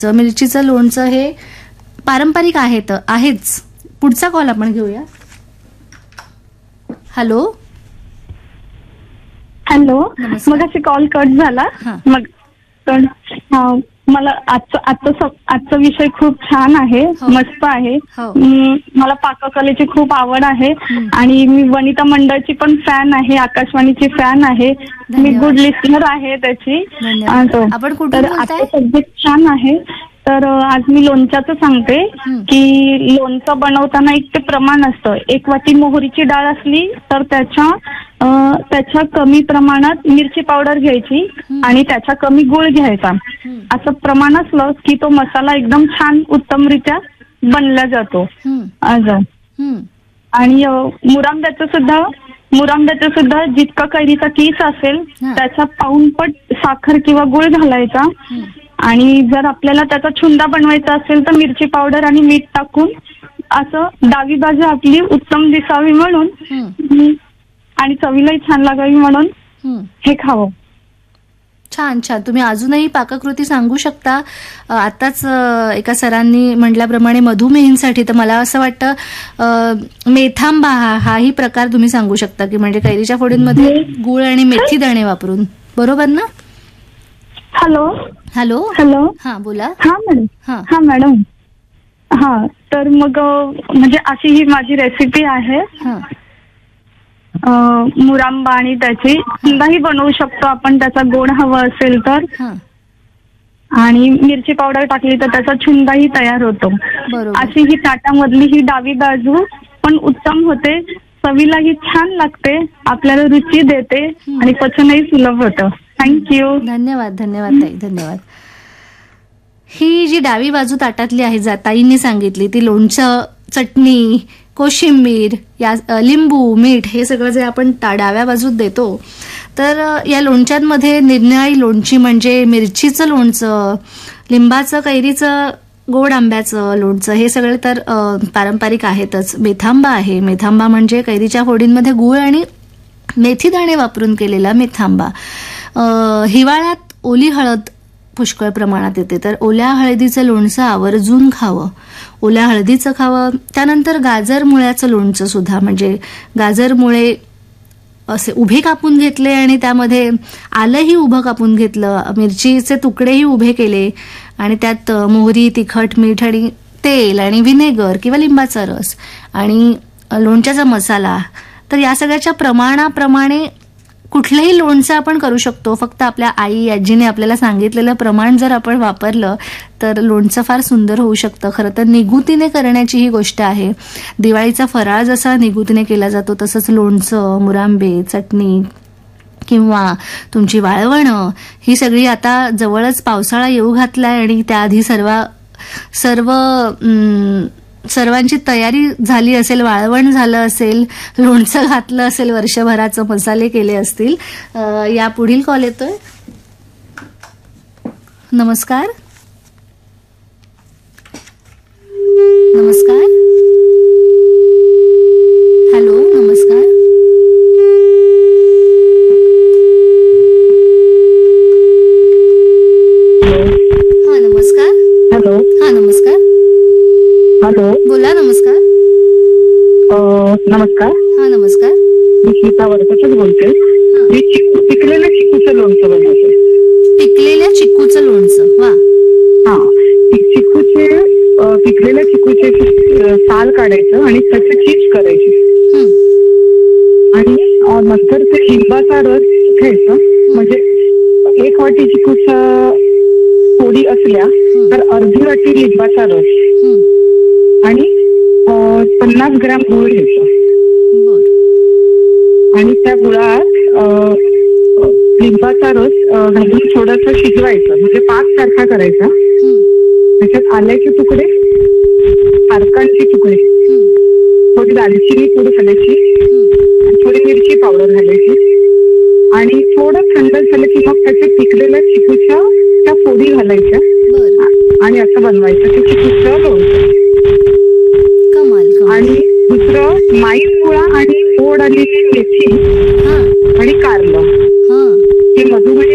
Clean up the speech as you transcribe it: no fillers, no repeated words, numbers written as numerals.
मिरचीचं लोणचं हे पारंपरिक आहेच. पुढचा कॉल आपण घेऊया. हॅलो. हॅलो. नमस्कार. मग अशी कॉल कट झाला. मग मला आजचा विषय खूप छान आहे. मस्त आहे. मला पाककलेची खूप आवड आहे आणि मी वनिता मंडळची पण फॅन आहे, आकाशवाणीची फॅन आहे, मी गुड लिस्नर आहे त्याची. तर आजचा सब्जेक्ट छान आहे. तर आज मी लोणच्याचं सांगते की लोणचं बनवताना एक ते प्रमाण असतं. 1 वाटी मोहरीची डाळ असली तर त्याच्या कमी प्रमाणात मिरची पावडर घ्यायची आणि त्याच्या कमी गुळ घ्यायचा. असं प्रमाण असलं की तो मसाला एकदम छान उत्तमरित्या बनला जातो. आणि मुरांब्याचं सुद्धा जितका कैरीचा किस असेल त्याचा पाऊणपट साखर किंवा गुळ घालायचा. आणि जर आपल्याला त्याचा छुंदा बनवायचा असेल तर मिरची पावडर आणि मीठ टाकून असं डावी बाजू आपली उत्तम दिसावी म्हणून आणि चवीलाही छान लागावी म्हणून हे खावं. छान छान. तुम्ही अजूनही पाककृती सांगू शकता. आताच एका सरांनी म्हटल्याप्रमाणे मधुमेहींसाठी तर मला असं वाटतं मेथांबा हाही प्रकार तुम्ही सांगू शकता की म्हणजे कैरीच्या फोडींमध्ये गुळ आणि मेथी दाणे वापरून. बरोबर ना? हॅलो. हॅलो. हॅलो. हा बोला. हा मॅडम. हा मॅडम. हा तर मग म्हणजे अशी ही माझी रेसिपी आहे. मुरांबा आणि त्याची छुंदाही बनवू शकतो आपण, त्याचा गोड हवा असेल तर. आणि मिरची पावडर टाकली तर त्याचा छुंदाही तयार होतो. अशी ही ताटामधली ही डावी बाजू पण उत्तम होते, चवीलाही छान लागते, आपल्याला रुची देते आणि पचनही सुलभ होतं. थँक्यू. धन्यवाद. धन्यवाद ताई. धन्यवाद. ही जी डावी बाजू ताटातली आहे ताईंनी सांगितली ती लोणचं, चटणी, कोशिंबीर, लिंबू, मीठ हे सगळं जे आपण डाव्या बाजूत देतो तर या लोणच्यांमध्ये निरनिराळी लोणची म्हणजे मिरचीचं लोणचं, लिंबाचं, कैरीचं, गोड आंब्याचं लोणचं हे सगळे तर पारंपरिक आहेतच. मेथांबा आहे. मेथांबा म्हणजे कैरीच्या फोडींमध्ये गूळ आणि मेथी दाणे वापरून केलेला मेथांबा. हिवाळ्यात ओली हळद पुष्कळ प्रमाणात येते तर ओल्या हळदीचं लोणचं आवर्जून खावं. ओल्या हळदीचं खावं. त्यानंतर गाजर मुळ्याचं लोणचं सुद्धा म्हणजे गाजर मुळे असे उभे कापून घेतले आणि त्यामध्ये आलंही उभं कापून घेतलं, मिरचीचे तुकडेही उभे केले आणि त्यात मोहरी, तिखट, मीठ आणि तेल आणि व्हिनेगर किंवा लिंबाचा रस आणि लोणच्याचा मसाला. तर या सगळ्याच्या प्रमाणाप्रमाणे कुठलंही लोणचं आपण करू शकतो. फक्त आपल्या आई आजीने आपल्याला सांगितलेलं प्रमाण जर आपण वापरलं तर लोणचं फार सुंदर होऊ शकतं. खरं तर निगुतीने करण्याची ही गोष्ट आहे. दिवाळीचा फराळ जसा निगुतीने केला जातो तसंच लोणचं, मुरांबे, चटणी किंवा तुमची वाळवणं ही सगळी आता जवळच पावसाळा येऊ घातलाय आणि त्याआधी सर्वांची तयारी झाली असेल, वाळवण झालं असेल, लोणचं घातलं असेल, वर्षभराचं मसाले केले असतील. या पुढील कॉल येतोय. नमस्कार. नमस्कार. हॅलो. नमस्कार. हा नमस्कार. हॅलो. हा नमस्कार. हॅलो. बोला. नमस्कार. नमस्कार. हा नमस्कार. मी स्मिता वरकरच बोलते. मी पिकलेल्या चिकूचं लोणचं बनवते. पिकलेल्या चिकूचं लोणचं. वा. हा. पिकलेल्या चिकूचे साल काढायचं आणि त्याची चीज करायची आणि नंतर ते लिंबाचा रस घ्यायचा. म्हणजे 1 वाटी चिकूचा फोडी असल्या तर अर्धी वाटी लिंबाचा रस आणि 50 ग्रॅम गूळ घ्यायचा आणि त्या गुळात लिंबाचा रस घालून थोडंसं शिजवायचं म्हणजे पाक सारखा करायचा. त्याच्यात आल्याचे तुकडे, पारकांचे तुकडे, थोडी दालचिनी पूड घालायची, थोडी मिरची पावडर घालायची आणि थोडं थंड झालं की मग त्याच्या पिकलेल्या चिकूच्या त्या फोडी घालायच्या आणि असं बनवायचं ते चिकूचं लोणचं. आणि दुसरं माईन मुळा आणि गोड आलेली मेथी आणि कारलं हे मधुमेह